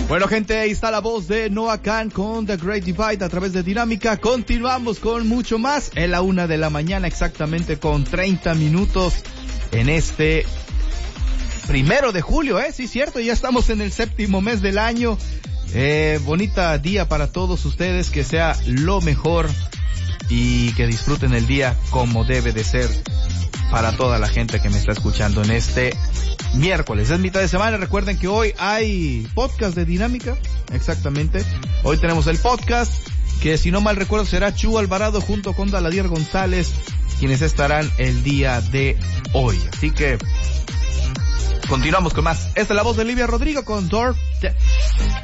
Bueno, gente, ahí está la voz de Noah Kahan con The Great Divide a través de Dinámica. Continuamos con mucho más en la 1 de la mañana, exactamente con 30 minutos en este 1 de julio, sí, cierto, ya estamos en el 7º mes del año. Bonita día para todos ustedes, que sea lo mejor y que disfruten el día como debe de ser para toda la gente que me está escuchando en este miércoles. Es mitad de semana, recuerden que hoy hay podcast de Dinámica, exactamente. Hoy tenemos el podcast, que si no mal recuerdo será Chu Alvarado junto con Daladier González, quienes estarán el día de hoy. Así que continuamos con más. Esta es la voz de Olivia Rodrigo con Door.